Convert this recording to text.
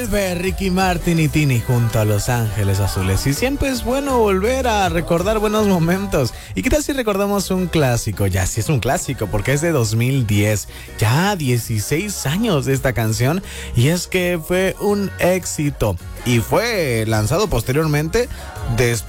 Vuelve Ricky Martin y Tini junto a Los Ángeles Azules. Y siempre es bueno volver a recordar buenos momentos. ¿Y qué tal si recordamos un clásico? Ya, sí es un clásico porque es de 2010. Ya 16 años de esta canción. Y es que fue un éxito. Y fue lanzado posteriormente después